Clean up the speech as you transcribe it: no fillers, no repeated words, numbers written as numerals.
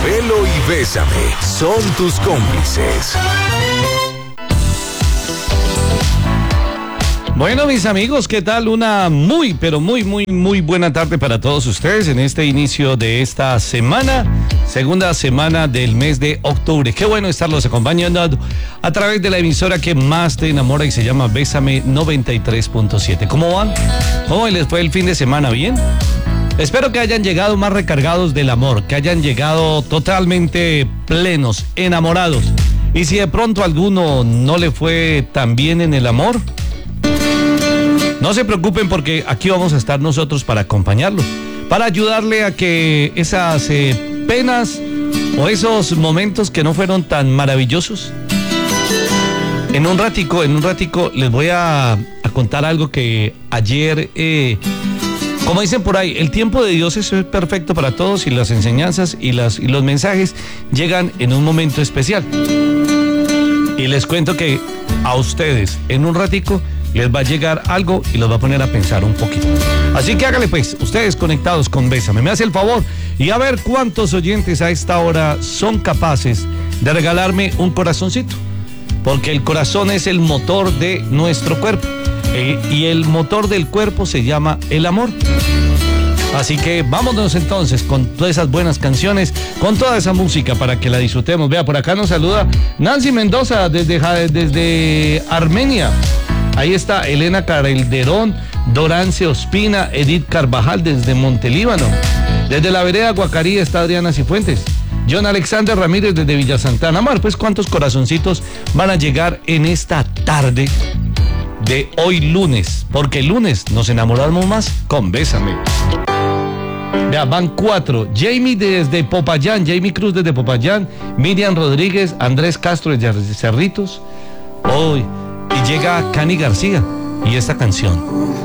Velo y Bésame son tus cómplices. Bueno, mis amigos, ¿qué tal? Una muy, pero muy buena tarde para todos ustedes en este inicio de esta semana, segunda semana del mes de octubre. Qué bueno estarlos acompañando a través de la emisora que más te enamora y se llama Bésame 93.7. ¿Cómo van? ¿Cómo les fue el fin de semana? ¿Bien? Espero que hayan llegado más recargados del amor, que hayan llegado totalmente plenos, enamorados. Y si de pronto a alguno no le fue tan bien en el amor, no se preocupen porque aquí vamos a estar nosotros para acompañarlos, para ayudarle a que esas penas o esos momentos que no fueron tan maravillosos. En un ratico les voy a contar algo que ayer, como dicen por ahí, el tiempo de Dios es perfecto para todos y las enseñanzas y los mensajes llegan en un momento especial. Y les cuento que a ustedes en un ratico les va a llegar algo y los va a poner a pensar un poquito. Así que hágale pues, ustedes conectados con Bésame, me hace el favor y a ver cuántos oyentes a esta hora son capaces de regalarme un corazoncito. Porque el corazón es el motor de nuestro cuerpo y el motor del cuerpo se llama el amor. Así que vámonos entonces con todas esas buenas canciones, con toda esa música para que la disfrutemos. Vea, por acá nos saluda Nancy Mendoza desde Armenia. Ahí está Elena Calderón, Dorance Ospina, Edith Carvajal desde Montelíbano. Desde la vereda Guacarí está Adriana Cifuentes. John Alexander Ramírez desde Villa Santana. Amar, pues cuántos corazoncitos van a llegar en esta tarde de hoy lunes. Porque el lunes nos enamoramos más con Bésame. Vea, van 4. Jamie desde Popayán, Jamie Cruz desde Popayán, Miriam Rodríguez, Andrés Castro desde Cerritos. Hoy. Y llega Cani García y esta canción.